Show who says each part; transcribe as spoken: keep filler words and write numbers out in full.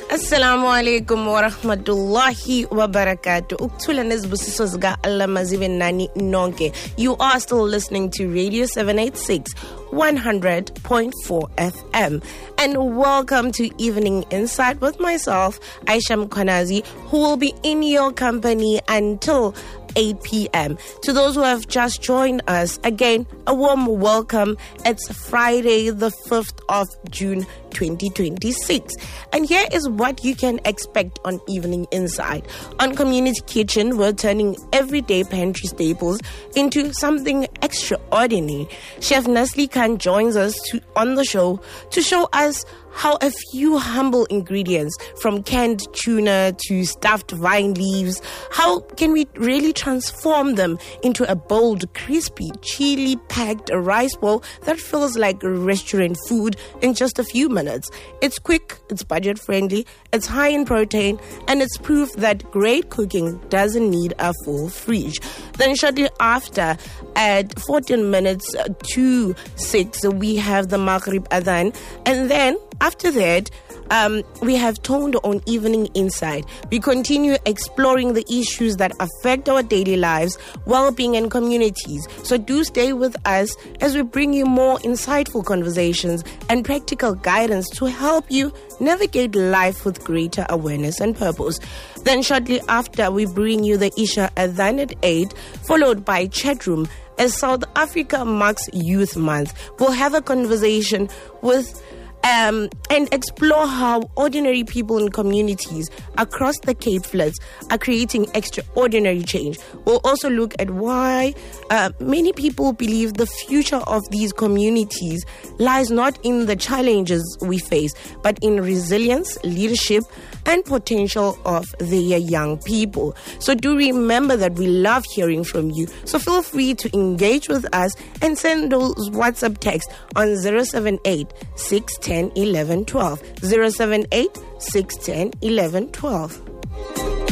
Speaker 1: Assalamu alaikum wa rahmatullahi wa barakatuh. Ukuthula nezibusiso zika Allah mazive nani nonke. You are still listening to Radio seven eighty-six, one hundred point four F M. And welcome to Evening Insight with myself, Aisha Mkhwanazi, who will be in your company until eight p.m. To those who have just joined us, again, a warm welcome. It's Friday, the fifth of June, twenty twenty-six. And here is what you can expect on Evening Insight. On Community Kitchen, we're turning everyday pantry staples into something extraordinary. Chef Nestle Khan joins us to, on the show to show us how a few humble ingredients, from canned tuna to stuffed vine leaves, how can we really transform them into a bold, crispy, chili-packed rice bowl that feels like restaurant food in just a few minutes. It's quick, it's budget-friendly, it's high in protein, and it's proof that great cooking doesn't need a full fridge. Then shortly after, at fourteen minutes to six, we have the Maghrib Adhan, and then after that, um, we have toned on Evening Insight. We continue exploring the issues that affect our daily lives, well-being, and communities. So do stay with us as we bring you more insightful conversations and practical guidance to help you navigate life with greater awareness and purpose. Then shortly after, we bring you the Isha Adhan at eight, followed by Chat Room. As South Africa marks Youth Month, we'll have a conversation with Um, and explore how ordinary people in communities across the Cape Flats are creating extraordinary change. We'll also look at why uh, many people believe the future of these communities lies not in the challenges we face, but in resilience, leadership, and potential of their young people. So do remember that we love hearing from you. So feel free to engage with us and send those WhatsApp texts on zero seven eight, six one zero, one one one two, zero seven eight, six one zero, one one one two.